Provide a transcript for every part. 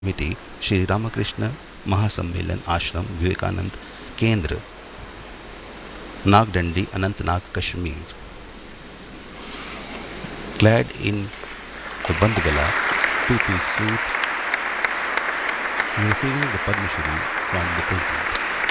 Committee, Shri Ramakrishna महासम्मेलन आश्रम, विवेकानंद केंद्र, नागडंडी, Anantnag, Kashmir. Clad in the Bandgala two-piece suit, receiving the Padma Shri from the President.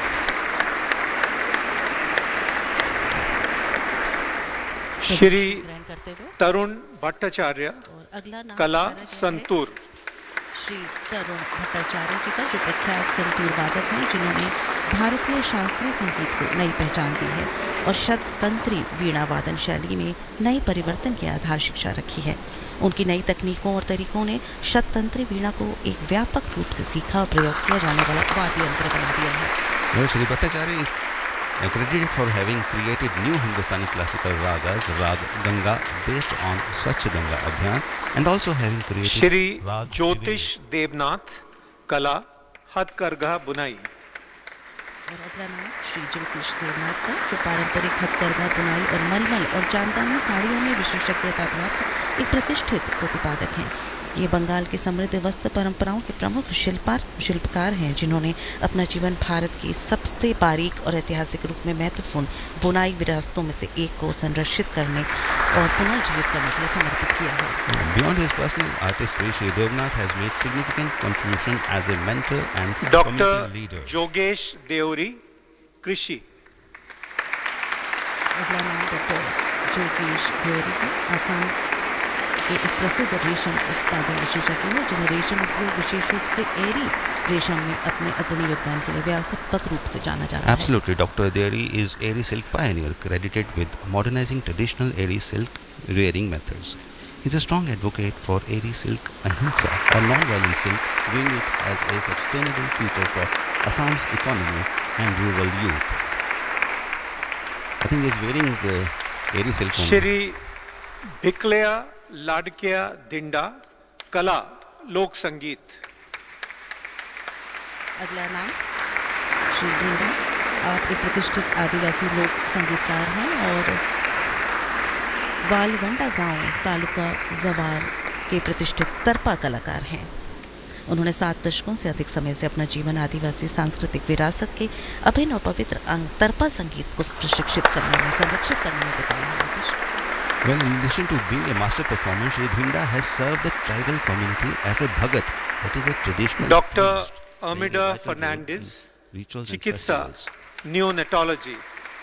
Shri तरुण भट्टाचार्य, कला, संतूर. श्री तरुण भट्टाचार्य जी का जो प्रख्यात संतूर वादक हैं, जिन्होंने भारतीय शास्त्रीय संगीत को नई पहचान दी है और शततंत्री वीणा वादन शैली में नए परिवर्तन की आधार शिक्षा रखी है. उनकी नई तकनीकों और तरीकों ने शततंत्री वीणा को एक व्यापक रूप से सीखा और प्रयोग किया जाने वाला वाद्य यंत्र बना दिया है. Shri Bhattacharya is credited for having created new Hindustani classical ragas, Rag Ganga, based on Swachh Ganga Abhiyan, and also having created Shri ज्योतिष देवनाथ, कला, हथकरघा बुनाई. और अगला नाम श्री ज्योतिष देवनाथ का, जो पारंपरिक हथकरघा बुनाई और मलमल और जामदानी साड़ियों में विशेषज्ञता प्राप्त एक प्रतिष्ठित प्रतिपादक हैं. ये बंगाल के समृद्ध वस्त्र परंपराओं के प्रमुख शिल्पकार हैं, जिन्होंने अपना जीवन भारत की सबसे बारीक और ऐतिहासिक रूप में महत्वपूर्ण बुनाई विरासतों में से एक को संरक्षित करने और पुनर्जीवित करने के लिए समर्पित किया है. Beyond his personal artistry, Shri Devnath has made significant contribution as a mentor and community doctor leader. जोगेश Deori, कृषि. अगला नाम डॉक्टर जोगेश देवरी का, आसाम के एक प्रसिद्ध रेशम उत्पादन विशेषज्ञ है, जिन्हें रेशम उद्योग विशेष रूप से एरी रेशम में अपने अग्रणी योगदान के लिए व्यापक रूप से जाना जा रहा है. Absolutely, Dr. Deori is Eri silk pioneer, credited with modernizing traditional Eri silk wearing methods. He is a strong advocate for Eri silk ahimsa or non-violent silk, viewing it as a sustainable future for Assam's economy and rural youth. I think he is wearing the Eri silk. Shri भिकलिया लाडकिया दिंडा, कला, लोक संगीत. अगला नाम श्री डिंडा, आप एक प्रतिष्ठित आदिवासी लोक संगीतकार हैं और वालवंडा गांव, तालुका जवार के प्रतिष्ठित तरपा कलाकार हैं. उन्होंने 7 दशकों से अधिक समय से अपना जीवन आदिवासी सांस्कृतिक विरासत के अभिन्न और पवित्र अंग तरपा संगीत को प्रशिक्षित करने में, संरक्षित करने में बिताया है. Well, in addition to being a master performer, Shri Dhinda has served the tribal community as a bhagat, that is a traditional. Doctor अमिडा Fernandes, चिकित्सा, नियोनेटोलॉजी.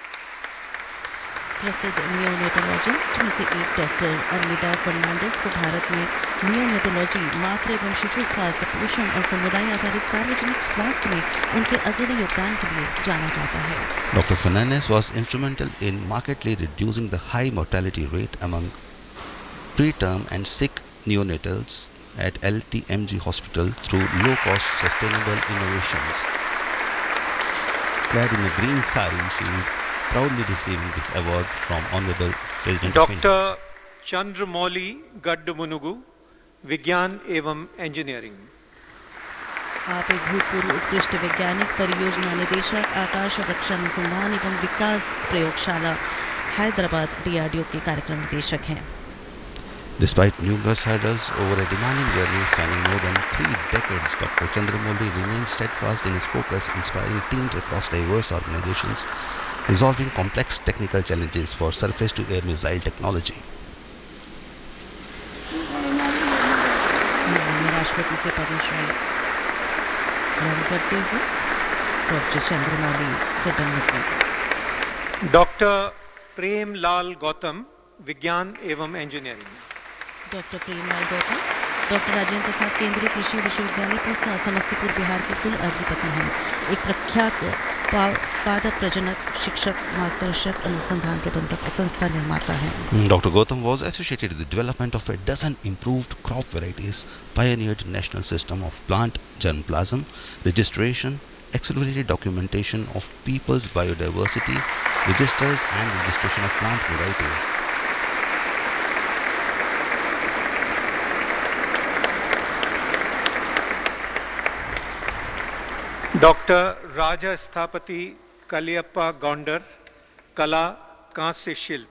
प्रसिद्ध नियोनेटोलॉजिस्ट में से एक डॉक्टर अमिडा फर्नांडिस को भारत में नियोनेटोलॉजी, मातृ एवं शिशु स्वास्थ्य, पोषण और समुदाय आधारित सार्वजनिक स्वास्थ्य में उनके अग्रणी योगदान के लिए जाना जाता है. Dr. Fernandez was instrumental in markedly reducing the high mortality rate among preterm and sick neonatals at LTMG Hospital through low-cost sustainable innovations. Clad in a green sari, she is proudly receiving this award from Honorable President of India. Doctor Chandramouli गड्डमुनुगु, विज्ञान एवं engineering. आप एक भूतपूर्व उत्कृष्ट वैज्ञानिक, परियोजना निदेशक, आकाश रक्षा अनुसंधान एवं विकास प्रयोगशाला हैदराबाद DRDO के कार्यक्रम निदेशक हैं. Despite numerous hurdles over a demanding journey spanning more than 3 decades, Dr. Chandramouli remains steadfast in his focus, inspiring teams across diverse organizations, resolving complex technical challenges for surface-to-air missile technology. राष्ट्रपति से पद्मश्री ग्रहण करते हुए doctor Chandramouli गड्डमुनुगु. Doctor Premlal Gautam, विज्ञान एवं engineering. Doctor Premlal Gautam, doctor Rajendra Prasad केंद्रीय कृषि विश्वविद्यालय पूसा, समस्तीपुर, बिहार के कुल अधिपति हैं. एक प्रख्यात पादप प्रजनक, शिक्षक, मार्गदर्शक, अनुसंधान के संस्था निर्माता हैं. Dr. Gautam was associated with the development of a dozen improved crop varieties, pioneered national system of plant germplasm registration, accelerated documentation of people's biodiversity registers and registration of plant varieties. Doctor राजा स्थापति कलियप्पा गौंडर, कला, कांस्य शिल्प.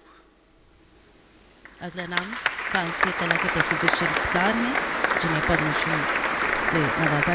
अगला नाम कांस्य कला के प्रसिद्ध शिल्पकार हैं, जिन्हें पद्मश्री से नवाजा